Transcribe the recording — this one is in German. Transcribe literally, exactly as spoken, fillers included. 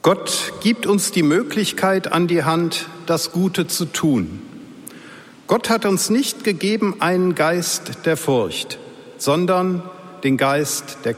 Gott gibt uns die Möglichkeit an die Hand, das Gute zu tun. Gott hat uns nicht gegeben einen Geist der Furcht, sondern den Geist der